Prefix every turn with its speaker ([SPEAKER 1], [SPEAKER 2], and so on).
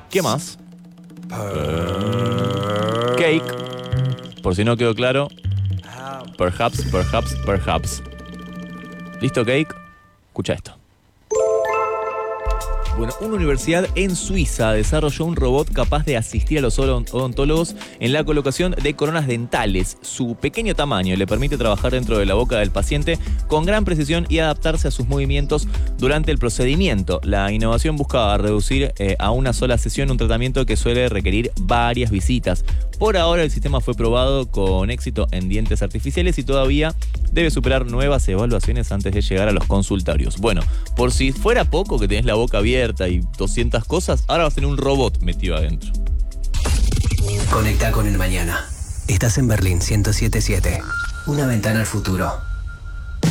[SPEAKER 1] ¿Qué más? Cake. Por si no quedó claro. Perhaps. ¿Listo, Cake? Escucha esto. Bueno, una universidad en Suiza desarrolló un robot capaz de asistir a los odontólogos en la colocación de coronas dentales. Su pequeño tamaño le permite trabajar dentro de la boca del paciente con gran precisión y adaptarse a sus movimientos durante el procedimiento. La innovación buscaba reducir a una sola sesión un tratamiento que suele requerir varias visitas. Por ahora el sistema fue probado con éxito en dientes artificiales y todavía debe superar nuevas evaluaciones antes de llegar a los consultorios. Bueno, por si fuera poco que tenés la boca abierta y 200 cosas, ahora vas a tener un robot metido adentro.
[SPEAKER 2] Conecta con el mañana. Estás en Berlín 107.7. Una ventana al futuro.